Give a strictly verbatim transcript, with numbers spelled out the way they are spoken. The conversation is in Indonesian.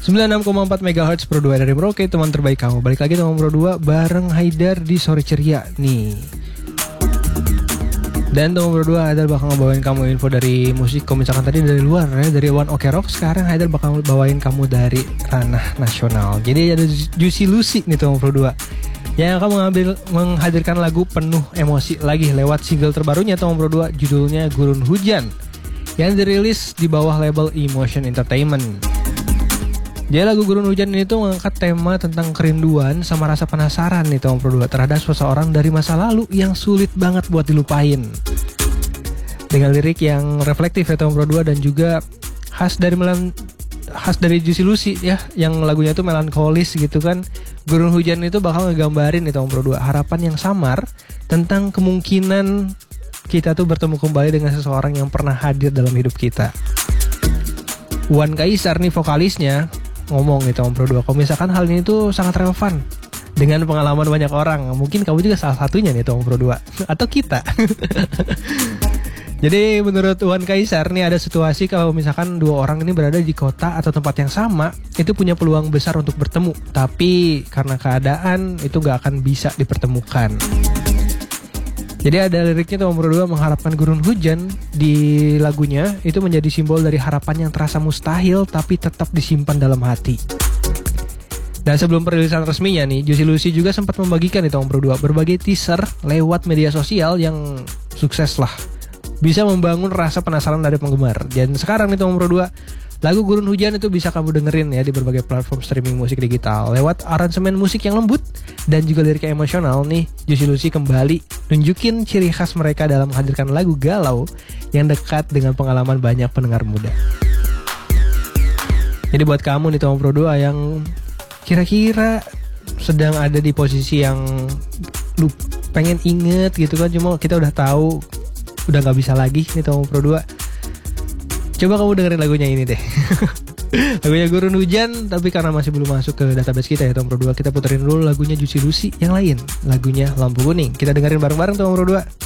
sembilan puluh enam koma empat megahertz Pro dua dari Merauke, teman terbaik kamu. Balik lagi teman Pro dua bareng Haidar di Sore Ceria nih. Dan teman Pro dua, Haidar bakal ngebawain kamu info dari musik. Kalau misalkan tadi dari luar ya, dari One Ok Rock, sekarang Haidar bakal bawain kamu dari ranah nasional. Jadi ada Juicy Lucy nih teman Pro dua, yang akan mengambil menghadirkan lagu penuh emosi lagi lewat single terbarunya teman Pro dua, judulnya Gurun Hujan, yang dirilis di bawah label Emotion Entertainment. Jadi lagu Gurun Hujan ini tuh mengangkat tema tentang kerinduan sama rasa penasaran nih teman Pro dua terhadap seseorang dari masa lalu yang sulit banget buat dilupain. Dengan lirik yang reflektif ya teman Pro dua, dan juga khas dari melan khas dari Juicy Lucy ya, yang lagunya tuh melankolis gitu kan. Gurun Hujan itu bakal ngegambarin nih teman Pro dua harapan yang samar tentang kemungkinan kita tuh bertemu kembali dengan seseorang yang pernah hadir dalam hidup kita. Wan Kaisar nih vokalisnya ngomong gitu teman Pro dua, kalau misalkan hal ini tuh sangat relevan dengan pengalaman banyak orang. Mungkin kamu juga salah satunya nih teman Pro dua, atau kita. Jadi menurut Wan Kaisar nih, ada situasi kalau misalkan dua orang ini berada di kota atau tempat yang sama, itu punya peluang besar untuk bertemu, tapi karena keadaan itu gak akan bisa dipertemukan. Jadi ada liriknya teman Pro dua mengharapkan gurun hujan di lagunya itu menjadi simbol dari harapan yang terasa mustahil tapi tetap disimpan dalam hati. Dan sebelum perilisan resminya nih, Juicy Lucy juga sempat membagikan nih teman Pro dua berbagai teaser lewat media sosial yang sukses lah, bisa membangun rasa penasaran dari penggemar. Dan sekarang nih teman Pro dua, lagu Gurun Hujan itu bisa kamu dengerin ya di berbagai platform streaming musik digital. Lewat aransemen musik yang lembut dan juga lirik emosional nih, Juicy Lucy kembali nunjukin ciri khas mereka dalam menghadirkan lagu galau yang dekat dengan pengalaman banyak pendengar muda. Jadi buat kamu nih teman Pro dua yang kira-kira sedang ada di posisi yang lu pengen inget gitu kan, cuma kita udah tahu udah gak bisa lagi nih teman Pro dua, coba kamu dengerin lagunya ini deh. Lagunya Gurun Hujan, tapi karena masih belum masuk ke database kita ya teman Pro dua, kita puterin dulu lagunya Juicy Lucy yang lain, lagunya Lampu Kuning. Kita dengerin bareng-bareng teman Pro dua.